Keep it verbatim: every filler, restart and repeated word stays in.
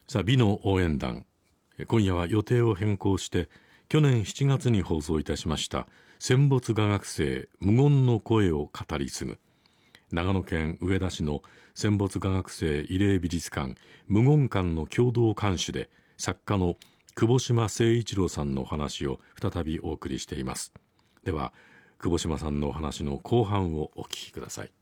さあ、美の応援団、今夜は予定を変更して去年しちがつに放送いたしました戦没画学生無言の声を語り継ぐ、長野県上田市の戦没画学生慰霊美術館無言館の共同監修で作家の久保島誠一郎さんのお話を再びお送りしています。では久保島さんのお話の後半をお聞きください。